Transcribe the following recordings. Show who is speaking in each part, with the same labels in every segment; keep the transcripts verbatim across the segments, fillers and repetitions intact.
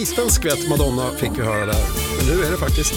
Speaker 1: liten skvätt Madonna fick vi höra där. Men nu är det faktiskt...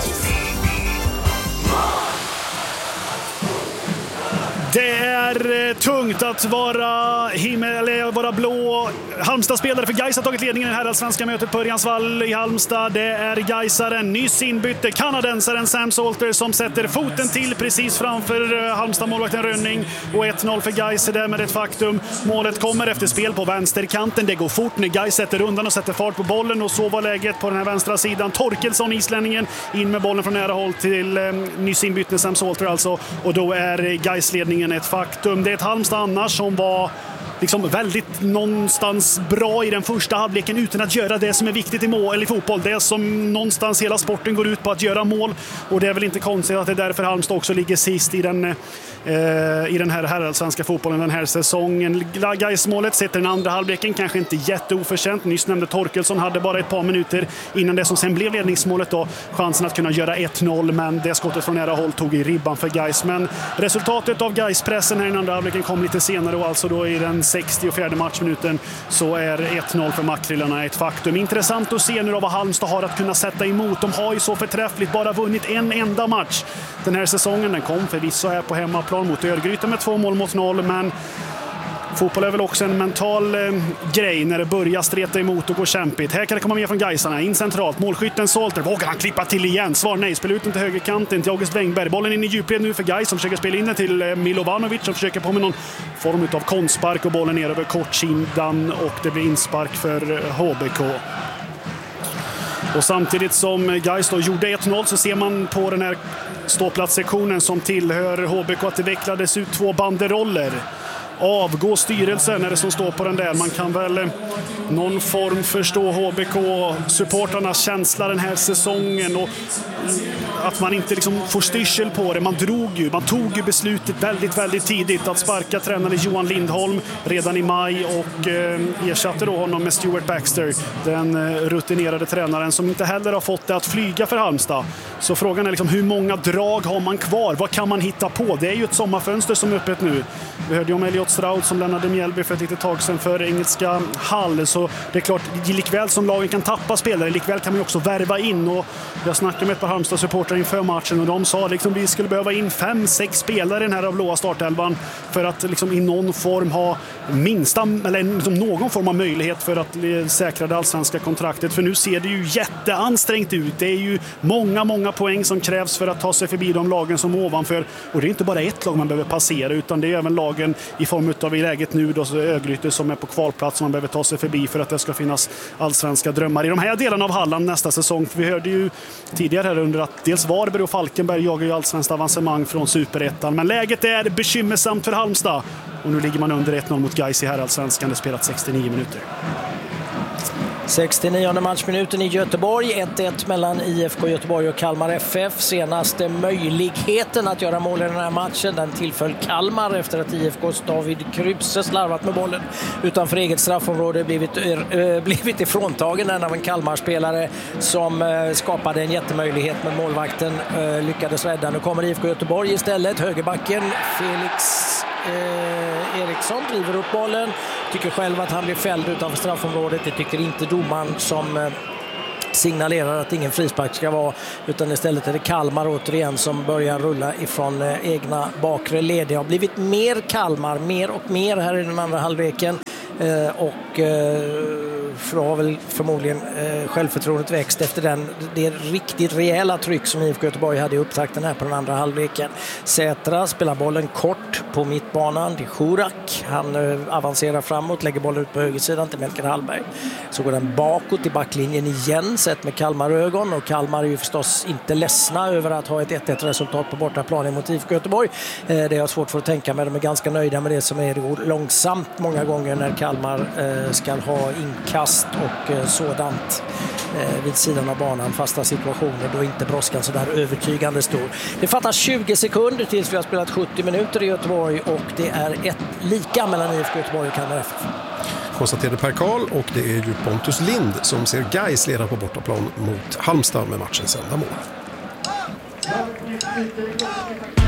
Speaker 2: Det är tungt att vara himmel eller vara blå. Halmstad-spelare för Gais har tagit ledningen i det här allsvenska mötet på Örjansvall i Halmstad. Det är Gaisaren, nyss inbytte kanadensaren Sam Salter som sätter foten till precis framför Halmstad-målvakten Rönning. Och ett noll för Gais är därmed ett faktum. Målet kommer efter spel på vänsterkanten. Det går fort när Gais sätter undan och sätter fart på bollen. Och så var läget på den här vänstra sidan. Torkelsson, islänningen, in med bollen från nära håll till eh, nyss inbytte Sam Salter alltså. Och då är Gais-ledningen ett faktum. Det är ett Halmstad annars som var liksom väldigt någonstans bra i den första halvleken utan att göra det som är viktigt i mål eller i fotboll. Det som någonstans hela sporten går ut på att göra mål, och det är väl inte konstigt att det är därför Halmstad också ligger sist i den eh, i den här herrallsvenska fotbollen den här säsongen. Gais-målet sätter den andra halvleken, kanske inte jätteoförtjänt. Nyss nämnde Torkelsson hade bara ett par minuter innan det som sen blev ledningsmålet då chansen att kunna göra ett noll, men det skottet från nära håll tog i ribban för Gais. Men resultatet av Gais-pressen här i den andra halvleken kom lite senare, och alltså då i den sextiofjärde matchminuten så är ett noll för Makrillarna ett faktum. Intressant att se nu då vad Halmstad har att kunna sätta emot. De har ju så förträffligt bara vunnit en enda match den här säsongen. Den kom förvisso här på hemmaplan mot Örgryte med två mål mot noll, men fotboll är väl också en mental eh, grej när det börjar streta emot och gå kämpigt. Här kan det komma mer från Gaisarna. In centralt. Målskytten Salter. Vågar han klippa till igen? Svar nej. Spelar ut den till högerkanten till August Wengberg. Bollen in i djupled nu för Gais som försöker spela in den till eh, Milovanovic som försöker på med någon form av konstspark och bollen ner över kortsidan och det blir inspark för eh, H B K. Och samtidigt som Gais då gjorde ett noll så ser man på den här ståplatssektionen som tillhör H B K att det vecklades ut två banderoller. Avgå styrelsen är det som står på den där. Man kan väl någon form förstå H B K-supportarnas känsla den här säsongen och att man inte liksom får styrsel på det. Man drog ju, man tog ju beslutet väldigt, väldigt tidigt att sparka tränare Johan Lindholm redan i maj och eh, ersatte då honom med Stuart Baxter, den eh, rutinerade tränaren som inte heller har fått det att flyga för Halmstad. Så frågan är liksom hur många drag har man kvar? Vad kan man hitta på? Det är ju ett sommarfönster som är öppet nu. Vi hörde ju om Elliot Stroud som lämnade Mjällby för ett litet tag sedan för engelska Hall, så det är klart, likväl som lagen kan tappa spelare, likväl kan man ju också värva in, och jag snackade med ett par Halmstad-supportrar inför matchen och de sa liksom vi skulle behöva in fem, sex spelare i den här av blåa startelvan för att liksom i någon form ha minsta, eller liksom någon form av möjlighet för att säkra det allsvenska kontraktet, för nu ser det ju jätteansträngt ut. Det är ju många, många poäng som krävs för att ta sig förbi de lagen som ovanför, och det är inte bara ett lag man behöver passera utan det är även lagen i form av i läget nu då Örgryte som är på kvalplats som man behöver ta sig förbi för att det ska finnas allsvenska drömmar i de här delarna av Halland nästa säsong. För vi hörde ju tidigare här under att dels Varberg och Falkenberg jagar ju allsvenskt avancemang från Superettan, men läget är bekymmersamt för Halmstad och nu ligger man under ett noll mot Gais i herrallsvenskan. Det spelat sextionio minuter.
Speaker 3: sextionionde matchminuten i Göteborg, ett ett mellan I F K Göteborg och Kalmar F F. Senaste möjligheten att göra mål i den här matchen, den tillföll Kalmar efter att I F K:s David Krypse slarvat med bollen utanför eget straffområde, blivit, äh, blivit ifråntagen en av en Kalmar-spelare som äh, skapade en jättemöjlighet, men målvakten äh, lyckades rädda. Nu kommer I F K Göteborg istället, högerbacken Felix Eh, Eriksson driver upp bollen, tycker själv att han blir fälld utanför straffområdet. Det tycker inte domaren som eh, signalerar att ingen frispark ska vara, utan istället är det Kalmar återigen som börjar rulla ifrån eh, egna bakre led. Det har blivit mer Kalmar, mer och mer här i den andra halvleken eh, och eh, för har väl förmodligen eh, självförtroendet växt efter den, det riktigt rejäla tryck som I F K Göteborg hade i upptakten här på den andra halvleken. Sätra spelar bollen kort på mittbanan till Schurak. Han eh, avancerar framåt, lägger bollen ut på högersidan till Melker Hallberg. Så går den bakåt i backlinjen igen, sett med Kalmar-ögon, och Kalmar är ju förstås inte ledsna över att ha ett ett ett resultat på bortaplan mot I F K Göteborg. Eh, det är svårt för att tänka med, de är ganska nöjda med det som är det långsamt många gånger när Kalmar eh, ska ha inkast och eh, sådant eh, vid sidan av banan, fasta situationer då inte brådskan så där övertygande stor. Det fattas tjugo sekunder tills vi har spelat sjuttio minuter i Göteborg och det är ett lika mellan I F K Göteborg och Kalmar F F.
Speaker 1: Konstaterade Per Karl, och det är ju Pontus Lind som ser Gais leda på bortaplan mot Halmstad med matchens enda mål.